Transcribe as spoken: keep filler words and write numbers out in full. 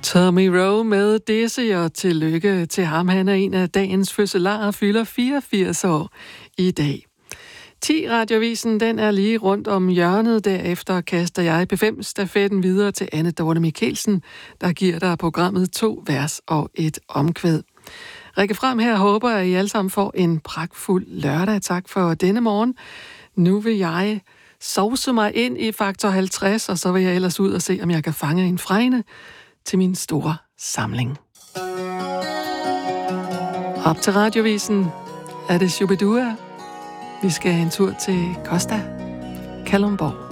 Tommy Rowe med Dizzy, og tillykke til ham. Han er en af dagens fødselarer, fylder fireogfirs år i dag. ti Radiovisen, den er lige rundt om hjørnet. Derefter kaster jeg P fem-stafetten videre til Anne Dorte Mikkelsen, der giver dig programmet to vers og et omkvæd. Rikke Frem her håber, at I alle sammen får en pragtfuld lørdag. Tak for denne morgen. Nu vil jeg sovse mig ind i faktor halvtreds, og så vil jeg ellers ud og se, om jeg kan fange en fregne til min store samling. Op til Radiovisen er det Shubidua. Vi skal en tur til Costa Kalundborg.